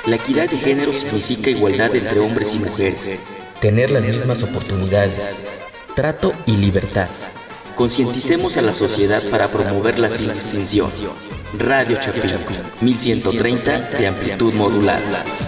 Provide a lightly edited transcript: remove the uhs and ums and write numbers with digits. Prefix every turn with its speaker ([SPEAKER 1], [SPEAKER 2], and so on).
[SPEAKER 1] La equidad de género significa igualdad entre hombres y mujeres.
[SPEAKER 2] Tener las mismas oportunidades, trato y libertad.
[SPEAKER 1] Concienticemos a la sociedad para promoverla sin distinción. Radio Chapingo, 1130 de amplitud modulada.